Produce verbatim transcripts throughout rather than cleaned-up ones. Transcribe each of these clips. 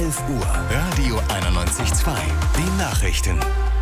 elf Uhr. Radio einundneunzig Komma zwei. Die Nachrichten.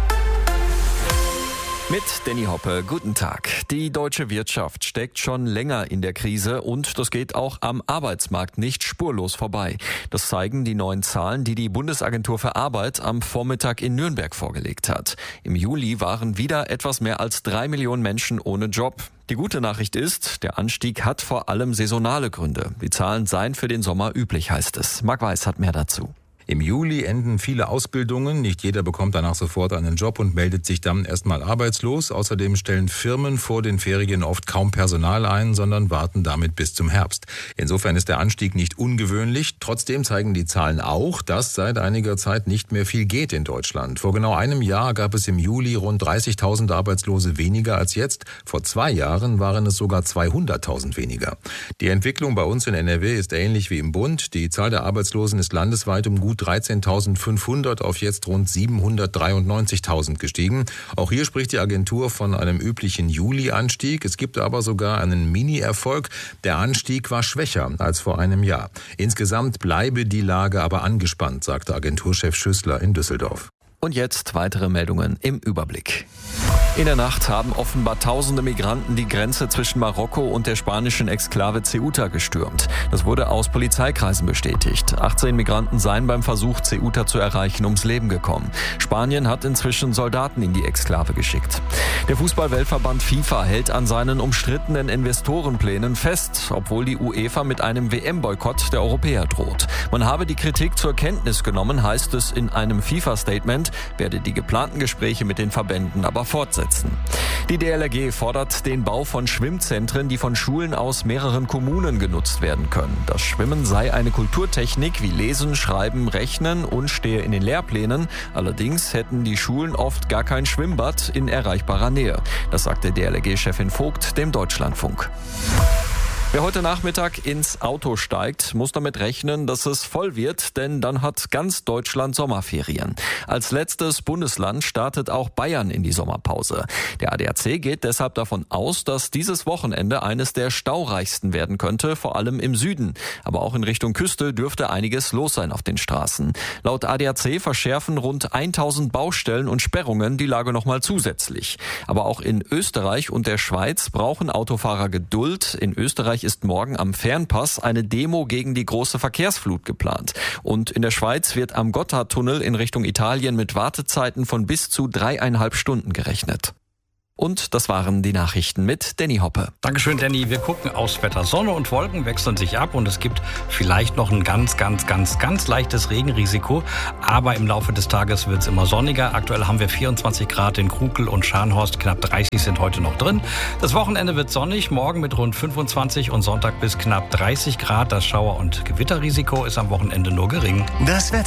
Mit Danny Hoppe, guten Tag. Die deutsche Wirtschaft steckt schon länger in der Krise und das geht auch am Arbeitsmarkt nicht spurlos vorbei. Das zeigen die neuen Zahlen, die die Bundesagentur für Arbeit am Vormittag in Nürnberg vorgelegt hat. Im Juli waren wieder etwas mehr als drei Millionen Menschen ohne Job. Die gute Nachricht ist, der Anstieg hat vor allem saisonale Gründe. Die Zahlen seien für den Sommer üblich, heißt es. Marc Weiß hat mehr dazu. Im Juli enden viele Ausbildungen. Nicht jeder bekommt danach sofort einen Job und meldet sich dann erstmal arbeitslos. Außerdem stellen Firmen vor den Ferien oft kaum Personal ein, sondern warten damit bis zum Herbst. Insofern ist der Anstieg nicht ungewöhnlich. Trotzdem zeigen die Zahlen auch, dass seit einiger Zeit nicht mehr viel geht in Deutschland. Vor genau einem Jahr gab es im Juli rund dreißigtausend Arbeitslose weniger als jetzt. Vor zwei Jahren waren es sogar zweihunderttausend weniger. Die Entwicklung bei uns in N R W ist ähnlich wie im Bund. Die Zahl der Arbeitslosen ist landesweit um gut dreizehntausendfünfhundert auf jetzt rund siebenhundertdreiundneunzigtausend gestiegen. Auch hier spricht die Agentur von einem üblichen Juli-Anstieg. Es gibt aber sogar einen Mini-Erfolg. Der Anstieg war schwächer als vor einem Jahr. Insgesamt bleibe die Lage aber angespannt, sagte Agenturchef Schüssler in Düsseldorf. Und jetzt weitere Meldungen im Überblick. In der Nacht haben offenbar tausende Migranten die Grenze zwischen Marokko und der spanischen Exklave Ceuta gestürmt. Das wurde aus Polizeikreisen bestätigt. achtzehn Migranten seien beim Versuch, Ceuta zu erreichen, ums Leben gekommen. Spanien hat inzwischen Soldaten in die Exklave geschickt. Der Fußball-Weltverband FIFA hält an seinen umstrittenen Investorenplänen fest, obwohl die UEFA mit einem W M-Boykott der Europäer droht. Man habe die Kritik zur Kenntnis genommen, heißt es in einem FIFA-Statement, werde die geplanten Gespräche mit den Verbänden aber fortsetzen. Die D L R G fordert den Bau von Schwimmzentren, die von Schulen aus mehreren Kommunen genutzt werden können. Das Schwimmen sei eine Kulturtechnik wie Lesen, Schreiben, Rechnen und stehe in den Lehrplänen. Allerdings hätten die Schulen oft gar kein Schwimmbad in erreichbarer Nähe. Das sagte D L R G-Chefin Vogt dem Deutschlandfunk. Wer heute Nachmittag ins Auto steigt, muss damit rechnen, dass es voll wird, denn dann hat ganz Deutschland Sommerferien. Als letztes Bundesland startet auch Bayern in die Sommerpause. Der A D A C geht deshalb davon aus, dass dieses Wochenende eines der staureichsten werden könnte, vor allem im Süden. Aber auch in Richtung Küste dürfte einiges los sein auf den Straßen. Laut A D A C verschärfen rund tausend Baustellen und Sperrungen die Lage nochmal zusätzlich. Aber auch in Österreich und der Schweiz brauchen Autofahrer Geduld. In Österreich ist morgen am Fernpass eine Demo gegen die große Verkehrsflut geplant. Und in der Schweiz wird am Gotthardtunnel in Richtung Italien mit Wartezeiten von bis zu dreieinhalb Stunden gerechnet. Und das waren die Nachrichten mit Danny Hoppe. Dankeschön, Danny. Wir gucken aufs Wetter. Sonne und Wolken wechseln sich ab und es gibt vielleicht noch ein ganz, ganz, ganz, ganz leichtes Regenrisiko. Aber im Laufe des Tages wird es immer sonniger. Aktuell haben wir vierundzwanzig Grad in Krukel und Scharnhorst. Knapp dreißig sind heute noch drin. Das Wochenende wird sonnig, morgen mit rund fünfundzwanzig und Sonntag bis knapp dreißig Grad. Das Schauer- und Gewitterrisiko ist am Wochenende nur gering. Das Wetter.